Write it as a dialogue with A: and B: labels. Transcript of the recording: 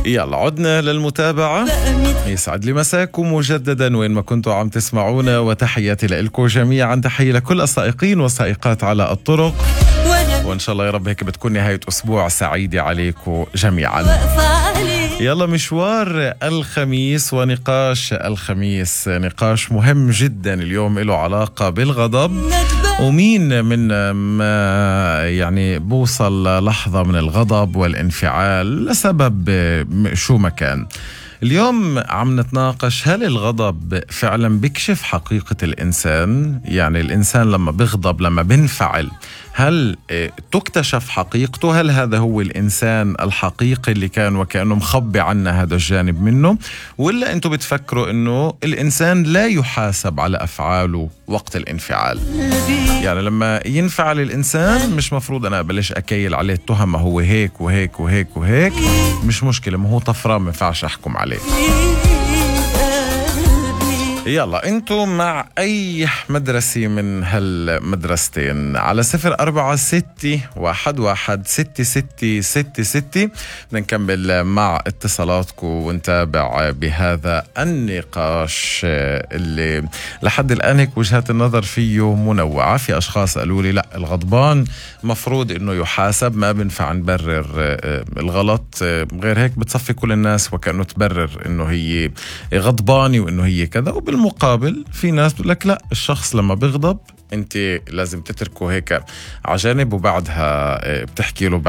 A: يلا عدنا للمتابعة. يسعد لي مساكم مجددا وين ما كنتوا عم تسمعونا، وتحياتي لكم جميعا. تحية لكل السائقين والسائقات على الطرق، وإن شاء الله يا رب هيك بتكون نهاية أسبوع سعيدة عليكم جميعا. يلا مشوار الخميس ونقاش الخميس، نقاش مهم جدا اليوم له علاقة بالغضب، ومين من ما يعني بوصل لحظة من الغضب والانفعال لسبب شو ما كان. اليوم عم نتناقش هل الغضب فعلا بيكشف حقيقة الإنسان؟ يعني الإنسان لما بيغضب، لما بينفعل، هل تكتشف حقيقته؟ هل هذا هو الإنسان الحقيقي اللي كان وكأنه مخبي عنا هذا الجانب منه؟ ولا أنتوا بتفكروا أنه الإنسان لا يحاسب على أفعاله وقت الانفعال؟ يعني لما ينفعل الإنسان مش مفروض أنا أبلش أكيل عليه التهمة، هو هيك وهيك وهيك وهيك، مش مشكلة، ما هو طفران ما ينفعش أحكم عليه. يلا انتو مع اي مدرسة من هالمدرستين؟ على 0466116666 نكمل مع اتصالاتكم ونتابع بهذا النقاش اللي لحد الآن هيك وجهات النظر فيه منوعة. في أشخاص قالوا لي لا، الغضبان مفروض انه يحاسب، ما بنفع نبرر الغلط، غير هيك بتصفي كل الناس وكأنه تبرر انه هي غضباني وانه هي كذا. وبالمقابل في ناس بتقول لك لا، الشخص لما بيغضب انت لازم تتركه هيك على جانب وبعدها بتحكي له